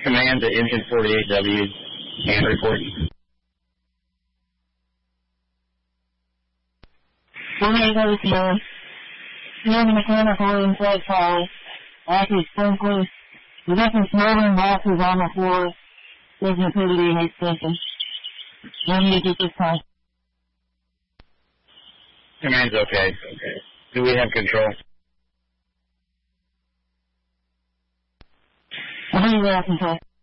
Command to Engine 48W and report. Command mechanical inside tower. Active sprinkler. We got some smoldering boxes on the floor. There's an utility in extension. No need at this time. Command's okay. Do we have control? I think we have control.